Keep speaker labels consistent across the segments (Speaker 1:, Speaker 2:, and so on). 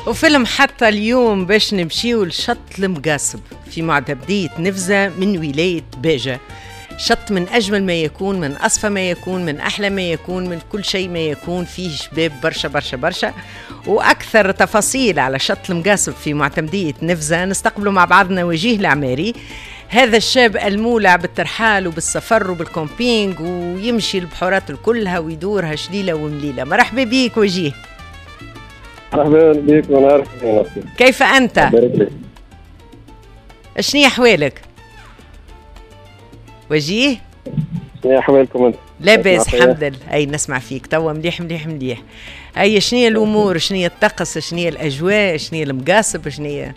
Speaker 1: وفيلم حتى اليوم باش نمشيو لشط المقاصب في معتمدية نفزة من ولاية باجة. شط من أجمل ما يكون، من أصفى ما يكون، من أحلى ما يكون، من كل شيء ما يكون. فيه شباب برشا برشا برشا. وأكثر تفاصيل على شط المقاصب في معتمدية نفزة نستقبله مع بعضنا وجيه العماري، هذا الشاب المولع بالترحال وبالسفر وبالكومبينج، ويمشي البحورات كلها ويدورها شليلة ومليلة. مرحبا بيك وجيه.
Speaker 2: مرحبا بك ونعرف
Speaker 1: كيف أنت؟ شنو أحوالك؟ وجيه؟
Speaker 2: شنو أحوالكم أنت؟
Speaker 1: لاباس الحمد لله. أي نسمع فيك توا مليح مليح مليح. أي شنو الأمور؟ شنو الطقس؟ شنو الأجواء؟ شنو المقاصب؟ شنو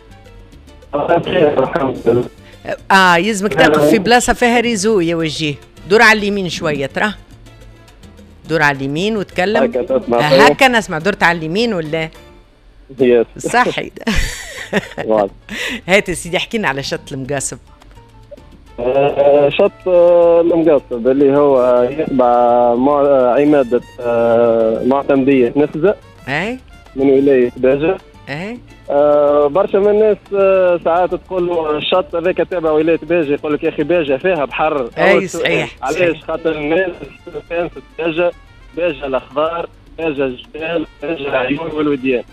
Speaker 2: الحمد لله.
Speaker 1: يلزمك تقف في بلاصة فيها ريزو يا وجيه. دور على اليمين شوية ترى. دور على اليمين وتكلم. هكا نسمع. دورت على اليمين ولا؟ صحي. هات سيدي احكينا على شط المقاصب.
Speaker 2: شط المقاصب اللي هو يتبع عمادة معتمدية نفزة
Speaker 1: اي
Speaker 2: من ولاية باجة.
Speaker 1: اي
Speaker 2: برشا من الناس ساعات تقول الشط هذاك تابع ولاية باجة، يقول لك يا اخي باجة فيها بحر.
Speaker 1: اي صحيح.
Speaker 2: علاش؟ خاطر الناس كانت باجة، باجة الاخضار، باجة الجبال، باجة العيون والوديان.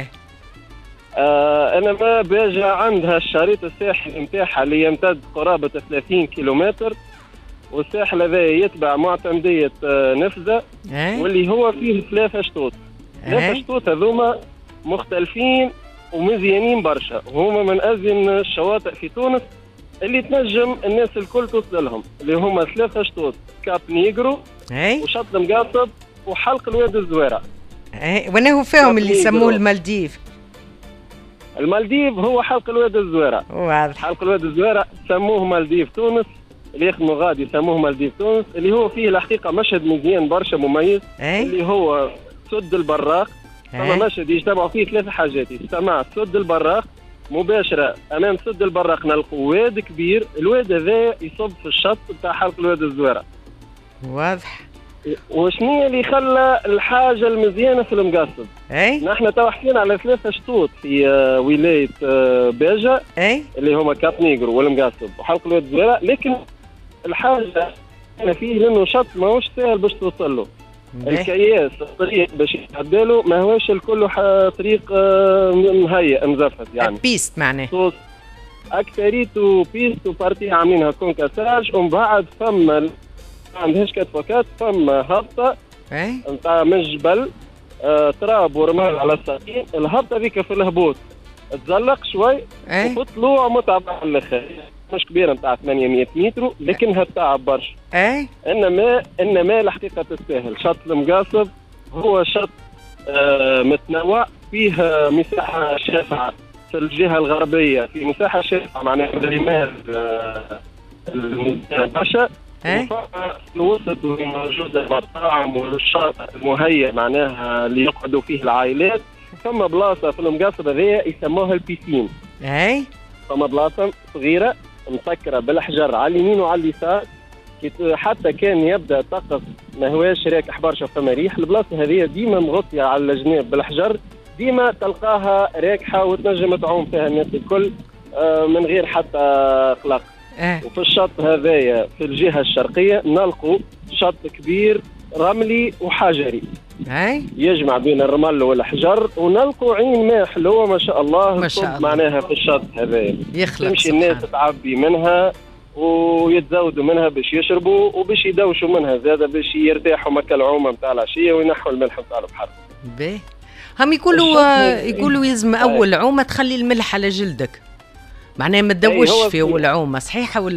Speaker 2: انما باجة عندها الشريط الساحلي نتاعها اللي يمتد قرابة 30 كيلومتر، والساحل هذا يتبع معتمدية نفزة واللي هو فيه 3 شطوط. 3 شطوط هذوما مختلفين ومزيانين برشا، وهما من أزين الشواطئ في تونس اللي تنجم الناس الكل توصل لهم، اللي هما 3 شطوط: كاب نيجرو وشط المقاصب وحلق الوادي الزويرة.
Speaker 1: وانا هو فيهم اللي يسموه المالديف.
Speaker 2: المالديف هو حلق الوادي الزويرة.
Speaker 1: واضح.
Speaker 2: حلق الوادي الزويرة سموه مالديف تونس، اللي يخدموا غادي سموه مالديف تونس، اللي هو فيه الحقيقة مشهد مزيان برشا مميز. اللي هو سد البراق. ثم مشهد يجتمعوا فيه 3 حاجات: يجتمع سد البراق مباشرة أمام سد البراق نلقوا واد كبير، الواد هذا يصب في الشط بتاع حلق الوادي الزويرة.
Speaker 1: واضح.
Speaker 2: وشنية اللي خلى الحاجة المزيانة في المقاصب؟ نحن تو حكينا على 3 شطوط في ولاية باجة اللي هما كاب نيجرو والمقاصب وحلق الوادي الزويرة، لكن الحاجة أنا فيه لأنه شط ما هوش سهل باش توصل له. الكياس الطريق باش يتعدله ما هوش الكل طريق مهيئ مزفت، يعني
Speaker 1: بيست معناه
Speaker 2: أكثريته بيست وبارتي عاملينها كونكاساج، ومن بعد فما عندهاش كتفوكات، فما هبطة نتاع من الجبل تراب ورمال على الساقين. الهبطة ذيك في الهبوط تزلق شوي وفي الطلوع متعب على الاخر، مش كبيرة نتاع 800 متر لكنها تتعب برشا. انما الحقيقة تستاهل. شط المقاصب هو شط متنوع، فيه مساحة شاسعة في الجهة الغربية، في مساحة شاسعة معناها الرمال برشا، في الوسط موجودة المطاعم والشاطئ المهيئ معناها اللي يقعدوا فيه العائلات. ثم بلاصة في المقاصب هذيا يسموها البيسين. ثم بلاصة صغيرة مسكرة بالحجر على اليمين وعلى اليسار، حتى كان يبدأ طقس ما هواش راكح برشا فما ريح. البلاصة هذيا ديما مغطية على الجناب بالحجر، ديما تلقاها راكحة وتنجم تعوم فيها الناس الكل من غير حتى قلق. وفي الشط هذايا في الجهة الشرقية نلقوا شط كبير رملي وحجري يجمع بين الرمل والحجر، ونلقوا عين ماء حلوة ما شاء الله
Speaker 1: ما شاء الله
Speaker 2: معناها في الشط هذايا. تمشي الناس تعبي منها ويتزودوا منها باش يشربوا وباش يدوشوا منها زادة باش يرتاحوا مكة العومة متاع العشية وينحوا الملح متاع البحر.
Speaker 1: هم يقولوا يلزم أول عومة تخلي الملح على جلدك، معناها ما تدوش في أول عومة، صحيحة ولا؟